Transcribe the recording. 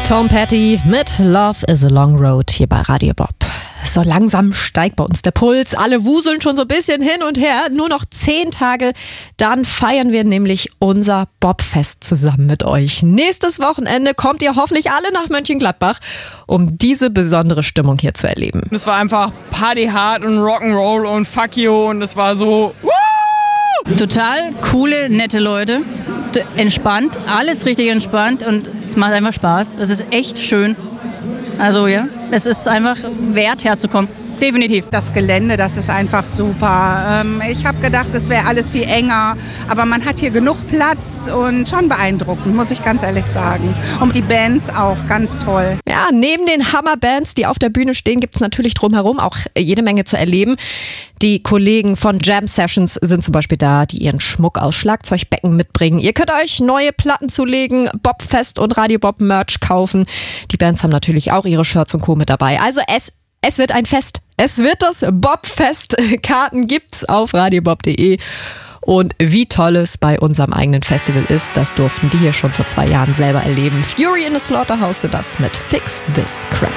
Tom Petty mit Love is a Long Road hier bei Radio Bob. So langsam steigt bei uns der Puls. Alle wuseln schon so ein bisschen hin und her. Nur noch 10 Tage, dann feiern wir nämlich unser Bobfest zusammen mit euch. Nächstes Wochenende kommt ihr hoffentlich alle nach Mönchengladbach, um diese besondere Stimmung hier zu erleben. Es war einfach Party hard und Rock'n'Roll und Fuck you und es war so... Total coole, nette Leute. Entspannt, alles richtig entspannt und es macht einfach Spaß. Es ist echt schön. Also ja, es ist einfach wert herzukommen. Definitiv. Das Gelände, das ist einfach super. Ich habe gedacht, es wäre alles viel enger, aber man hat hier genug Platz und schon beeindruckend, muss ich ganz ehrlich sagen. Und die Bands auch, ganz toll. Ja, neben den Hammerbands, die auf der Bühne stehen, gibt es natürlich drumherum auch jede Menge zu erleben. Die Kollegen von Jam Sessions sind zum Beispiel da, die ihren Schmuck aus Schlagzeugbecken mitbringen. Ihr könnt euch neue Platten zulegen, Bobfest und Radio Bob Merch kaufen. Die Bands haben natürlich auch ihre Shirts und Co. mit dabei. Also es wird ein Fest. Es wird das Bobfest. Karten gibt's auf radiobob.de. Und wie toll es bei unserem eigenen Festival ist, das durften die hier schon vor 2 Jahren selber erleben. Fury in the Slaughterhouse sind das mit Fix This Crap.